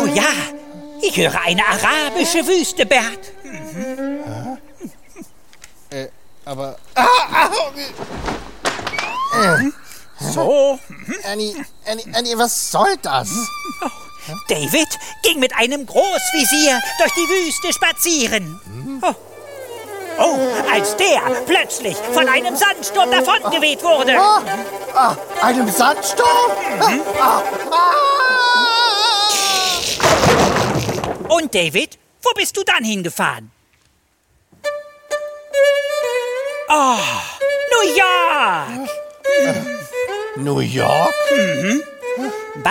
Oh ja, ich höre eine arabische Wüste, Bert. Aber... So. Annie, was soll das? David ging mit einem Großvisier durch die Wüste spazieren. Oh, als der plötzlich von einem Sandsturm davongeweht wurde. Einem Sandsturm? Und David, wo bist du dann hingefahren? Oh, New York! New York?